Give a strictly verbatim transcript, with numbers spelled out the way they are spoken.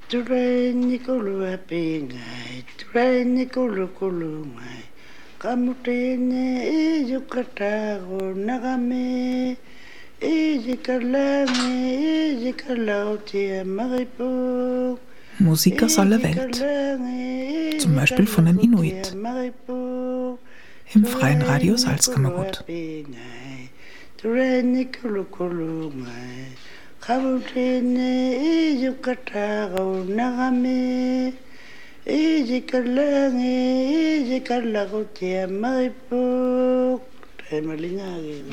Turaini kulu apingai, turaini kulu kulu mai. Kamutene ijukatago nagame, ijikalame, ijikalautia maripu. Musik aus aller Welt, zum Beispiel von den Inuit, im Freien Radio Salzkammergut.